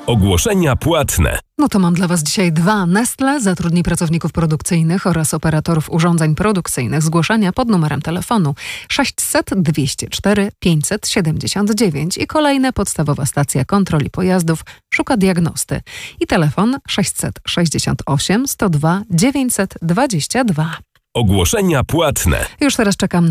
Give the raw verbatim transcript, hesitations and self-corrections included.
Ogłoszenia płatne. No to mam dla Was dzisiaj dwa. Nestle zatrudni pracowników produkcyjnych oraz operatorów urządzeń produkcyjnych. Zgłoszenia pod numerem telefonu sześćset dwieście cztery pięćset siedemdziesiąt dziewięć i kolejne podstawowa stacja kontroli pojazdów szuka diagnosty. I telefon sześćset sześćdziesiąt osiem sto dwa dziewięćset dwadzieścia dwa. Ogłoszenia płatne. Już teraz czekam